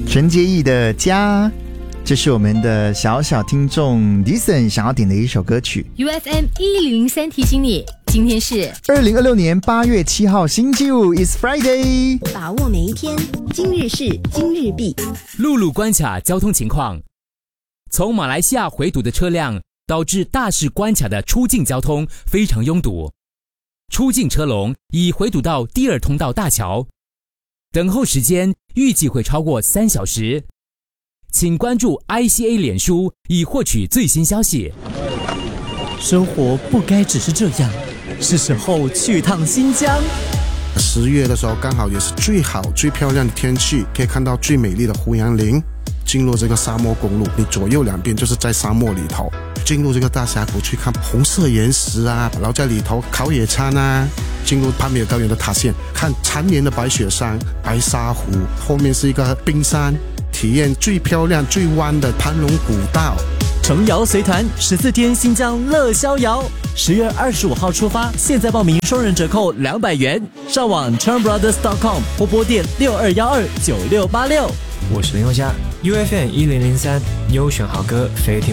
陈洁仪的家，这是我们的小小听众 Dyson 想要点的一首歌曲。 UFM 1003提醒你，今天是 2026年8月7号星期五 It's Friday， 把握每一天，今日事今日毕。 陆路关卡交通情况，从马来西亚回堵的车辆导致大市关卡的出境交通非常拥堵，出境车龙已回堵到第二通道大桥，等候时间预计会超过3小时，请关注 ICA 脸书以获取最新消息。 生活不该只是这样，是时候去趟新疆。 10月的时候刚好也是最好最漂亮的天气，可以看到最美丽的胡杨林。进入这个沙漠公路，你左右两边就是在沙漠里头，进入这个大峡谷去看红色岩石啊，然后在里头烤野餐啊，进入帕米尔高原的塔县，看缠绵的白雪山、白沙湖，后面是一个冰山，体验最漂亮最弯的盘龙古道。 程瑶随团14天新疆乐逍遥，10月25号出发，现在报名双人折扣200元，上网 turnbrothers.com 或拨电62129686。 我是林宥嘉 ，UFM 1003优选好歌，非听。